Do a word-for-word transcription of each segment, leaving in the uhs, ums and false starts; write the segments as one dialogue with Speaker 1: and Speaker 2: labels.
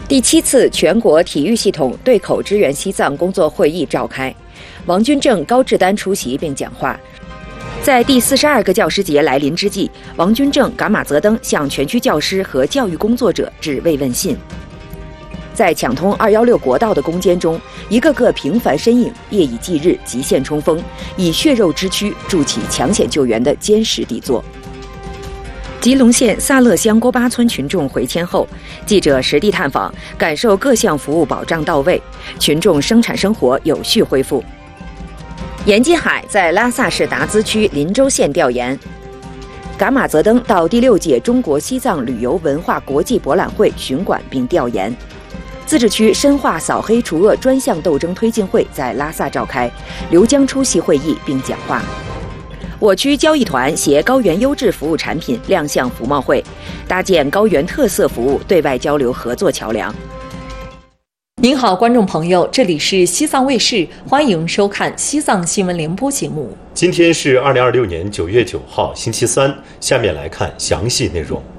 Speaker 1: 第七次全国体育系统对口支援西藏工作会议召开，王军正、高志丹出席并讲话。在第四十二个教师节来临之际，王军正、噶玛泽登向全区教师和教育工作者致慰问信。在抢通二一六国道的攻坚中，一个个平凡身影夜以继日，极限冲锋，以血肉之躯筑起抢险救援的坚实底座。吉隆县萨勒乡沟巴村群众回迁后，记者实地探访，感受各项服务保障到位，群众生产生活有序恢复。严继海在拉萨市达孜区林州县调研，噶玛泽登到第六届中国西藏旅游文化国际博览会巡馆并调研。自治区深化扫黑除恶专项斗争推进会在拉萨召开，刘江出席会议并讲话。我区交易团携高原优质服务产品亮相服贸会，搭建高原特色服务对外交流合作桥梁。
Speaker 2: 您好，观众朋友，这里是西藏卫视，欢迎收看西藏新闻联播节目。
Speaker 3: 今天是二零二六年九月九号，星期三。下面来看详细内容。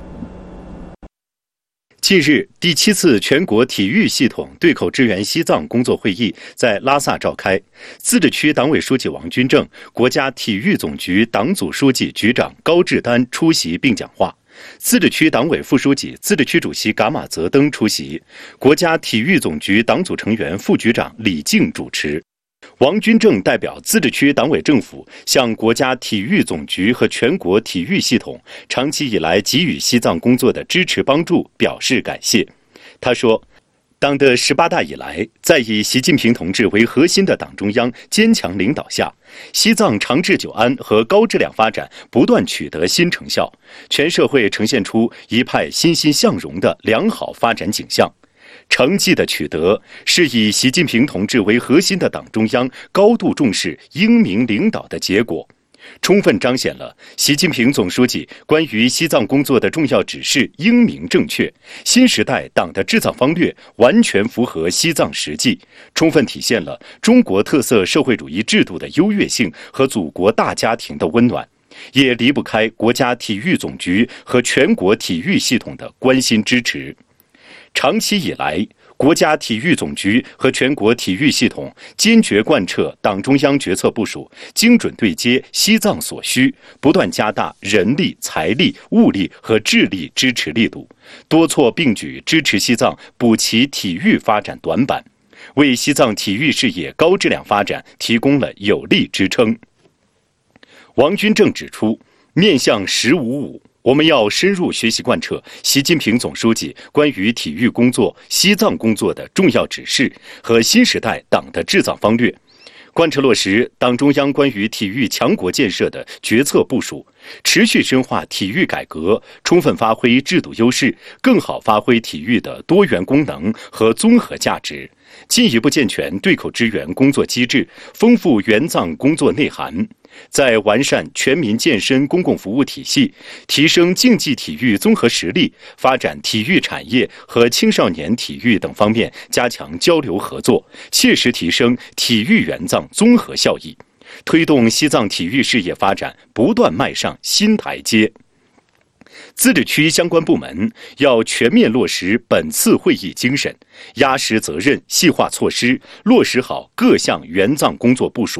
Speaker 3: 近日，第七次全国体育系统对口支援西藏工作会议在拉萨召开。自治区党委书记王军正、国家体育总局党组书记、局长高志丹出席并讲话。自治区党委副书记、自治区主席噶玛泽登出席，国家体育总局党组成员、副局长李静主持。王军正代表自治区党委政府向国家体育总局和全国体育系统长期以来给予西藏工作的支持帮助表示感谢。他说，党的十八大以来，在以习近平同志为核心的党中央坚强领导下，西藏长治久安和高质量发展不断取得新成效，全社会呈现出一派欣欣向荣的良好发展景象。成绩的取得是以习近平同志为核心的党中央高度重视英明领导的结果，充分彰显了习近平总书记关于西藏工作的重要指示英明正确，新时代党的治藏方略完全符合西藏实际，充分体现了中国特色社会主义制度的优越性和祖国大家庭的温暖，也离不开国家体育总局和全国体育系统的关心支持。长期以来，国家体育总局和全国体育系统坚决贯彻党中央决策部署，精准对接西藏所需，不断加大人力、财力、物力和智力支持力度，多措并举支持西藏补齐体育发展短板，为西藏体育事业高质量发展提供了有力支撑。王军正指出，面向“十五五”，我们要深入学习贯彻习近平总书记关于体育工作、西藏工作的重要指示和新时代党的治藏方略，贯彻落实党中央关于体育强国建设的决策部署，持续深化体育改革，充分发挥制度优势，更好发挥体育的多元功能和综合价值，进一步健全对口支援工作机制，丰富援藏工作内涵。在完善全民健身公共服务体系、提升竞技体育综合实力、发展体育产业和青少年体育等方面加强交流合作，切实提升体育援藏综合效益，推动西藏体育事业发展不断迈上新台阶。自治区相关部门要全面落实本次会议精神，压实责任，细化措施，落实好各项援藏工作部署，